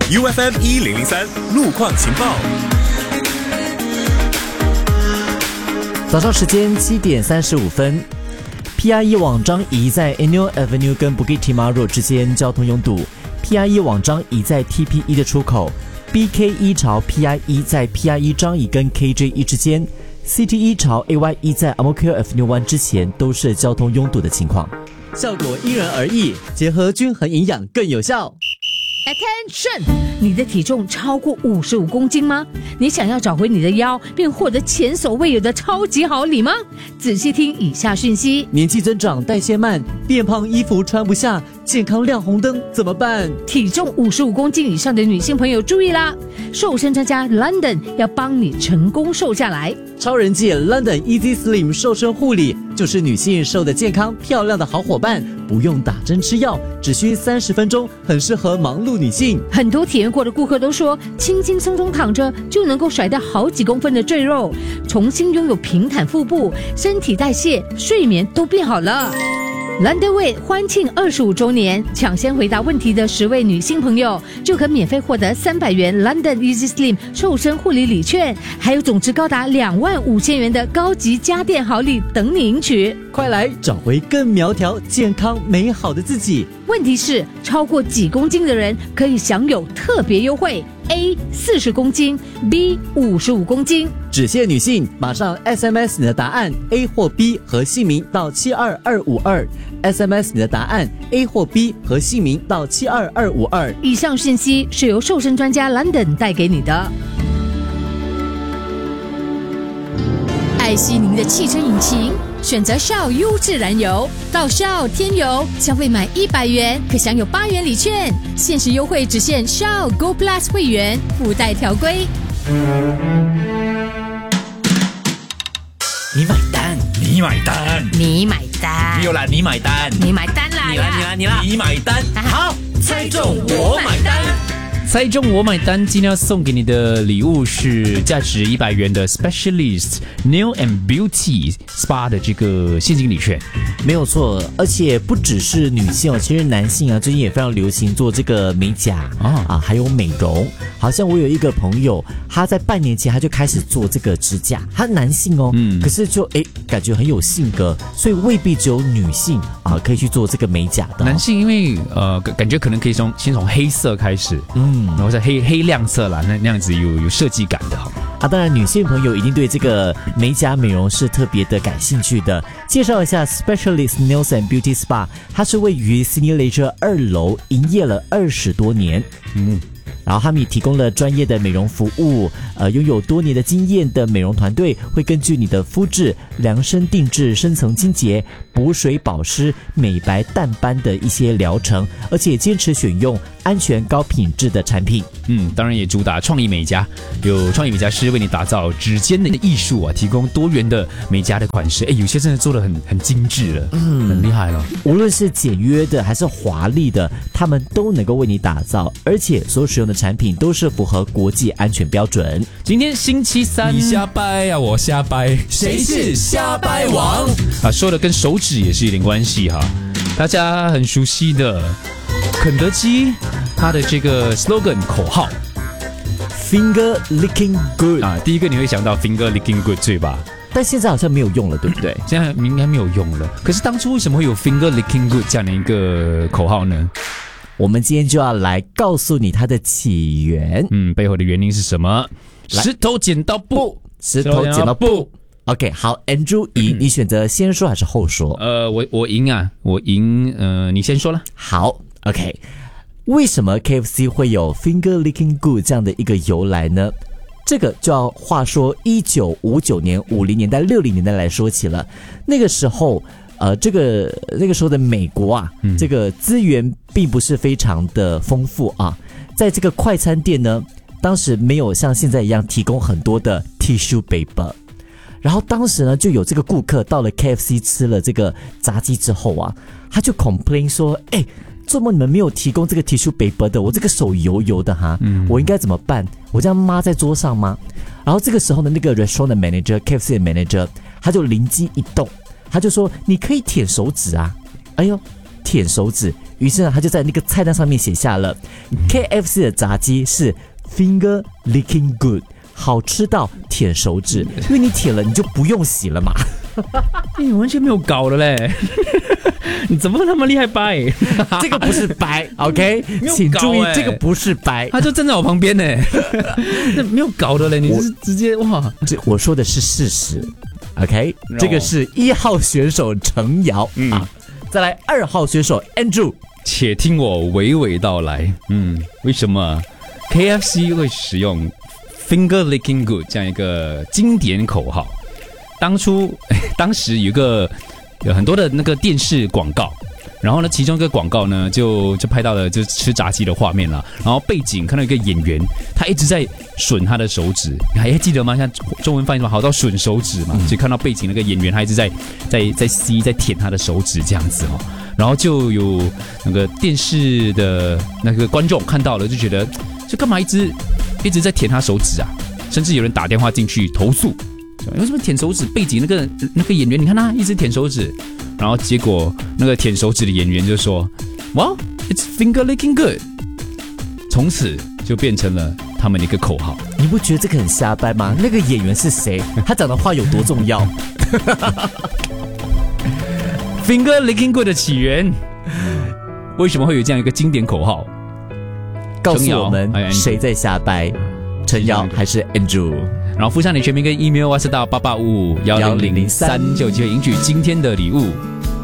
UFM 1003路况情报。 早上时间7点35分 ，PRE 往张仪在 Annual Avenue 跟 Bukit Timah 之间交通拥堵 ，PRE 往张仪在 TP1 的出口 ，BK1 朝 PRE 在 PRE 张仪跟 KJ1 之间 ，CT1 朝 AY1 在 Ang Mo Kio Avenue 1之前都是交通拥堵的情况。 效果因人而异，结合均衡营养更有效。 Attention！ 你的体重超过55公斤吗？你想要找回你的腰，并获得前所未有的超级好礼吗？仔细听以下讯息： 年纪增长，代谢慢，变胖，衣服穿不下，健康亮红灯，怎么办？ 体重55公斤以上的女性朋友注意啦！瘦身专家 London 要帮你成功瘦下来。 超人气 London Easy Slim 瘦身护理就是女性瘦得健康漂亮的好伙伴，不用打针吃药，只需30分钟，很适合忙碌女性。 很多体验过的顾客都说，轻轻松松躺着就能够甩掉好几公分的赘肉，重新拥有平坦腹部，身体代谢、睡眠都变好了。London Way 欢庆25周年，抢先回答问题的10位女性朋友就可免费获得300元 London Easy Slim 瘦身护理礼券，还有总值高达25000元的高级家电好礼等你赢取。 快来找回更苗条、健康、美好的自己。 问题是，超过几公斤的人可以享有特别优惠 ：A 40公斤 ，B 55公斤。 只限女性，马上 SMS 你的答案 A 或 B 和姓名到72252，SMS 你的答案 A 或 B 和姓名到72252。 以上信息是由瘦身专家 London 带给你的。 爱惜您的汽车引擎，选择Shell优质燃油。到Shell添油，消费满100元可享有8元礼券，限时优惠只限Shell Go Plus 会员，附带条规。 你买单，你买单， 你买单， 没有啦，你买单， 你买单啦， 你啦，你买单，好，猜中我买单。猜中我买单，今天要送给你的礼物是价值100元的 Specialist Nail and Beauty Spa 的这个现金礼券。 没有错，而且不只是女性哦，其实男性啊最近也非常流行做这个美甲还有美容。好像我有一个朋友，他在半年前他就开始做这个指甲，他男性哦，可是就感觉很有性格，所以未必只有女性可以去做这个美甲的。 男性因为感觉可能可以先从黑色开始，然后是黑亮色啦，那样子有设计感的哈。 当然女性朋友一定对这个美甲美容是特别的感兴趣的。介绍一下 Specialist Nails and Beauty Spa， 它是位于 Sydney Leisure 2楼，营业了20多年。然后他们也提供了专业的美容服务，拥有多年的经验的美容团队会根据你的肤质量身定制深层清洁、补水保湿、美白淡斑的一些疗程，而且坚持选用安全高品质的产品。 当然也主打创意美甲，有创意美甲师为你打造指尖的艺术提供多元的美甲的款式，有些真的做得很精致了，很厉害了。 无论是简约的还是华丽的，他们都能够为你打造，而且所使用的产品都是符合国际安全标准。 今天星期三， 你瞎掰我瞎掰，谁是瞎掰王说的跟手指也是有点关系哈。大家很熟悉的肯德基，它的这个 slogan 口号 Finger licking good 第一个你会想到 Finger licking good 对吧？ 但现在好像没有用了，对不对？ 现在应该没有用了。可是当初为什么会有 Finger licking good 这样的一个口号呢？ 我们今天就要来告诉你它的起源。 背后的原因是什么？石头剪刀布， 石头剪刀布。OK， 好 ，Andrew， 你选择先说还是后说？ 我赢啊，我赢。你先说了。 好 ，OK。为什么 KFC 会有 Finger licking good 这样的一个由来呢？这个就要话说1959年、50年代、60年代来说起了。那个时候，那个时候的美国这个资源并不是非常的丰富在这个快餐店呢，当时没有像现在一样提供很多的 tissue paper。然后当时呢，就有这个顾客到了 KFC 吃了这个炸鸡之后他就 complain 说，怎么你们没有提供这个 tissue paper 的？我这个手油油的我应该怎么办？我这样抹在桌上吗？然后这个时候呢，那个 restaurant 的 manager KFC 的 manager 他就灵机一动，他就说你可以舔手指舔手指于是呢，他就在那个菜单上面写下了 KFC 的炸鸡是 finger licking good， 好吃到舔手指，因为你舔了你就不用洗了嘛。 你完全没有搞的嘞，你怎么那么厉害掰？ 这个不是掰 ，OK， 请注意，这个不是掰， 他就站在我旁边呢，那没有搞的嘞，你是直接哇！ 我说的是事实 ，OK， 这个是1号选手程瑶啊，再来2号选手 Andrew， 且听我娓娓道来。为什么 KFC 会使用 Finger Licking Good 这样一个经典口号？当时有很多的那个电视广告，然后呢，其中一个广告呢就拍到了就是吃炸鸡的画面了，然后背景看到一个演员，他一直在吮他的手指，你还记得吗？像中文翻译什么好到吮手指嘛，所以看到背景那个演员他一直在吸在舔他的手指这样子哦，然后就有那个电视的那个观众看到了，就觉得就干嘛一直在舔他手指啊，甚至有人打电话进去投诉。为什么舔手指？背景那个演员，你看他一直舔手指，然后结果那个舔手指的演员就说 ，Well, it's finger licking good。从此就变成了他们的一个口号。 你不觉得这个很瞎掰吗？那个演员是谁？他讲的话有多重要 ？Finger licking good 的起源，为什么会有这样一个经典口号？ 告诉我们谁在瞎掰？陈瑶还是 Andrew？ 然后附上你全名跟 email， WhatsApp 到88551003，就有机会赢取今天的礼物。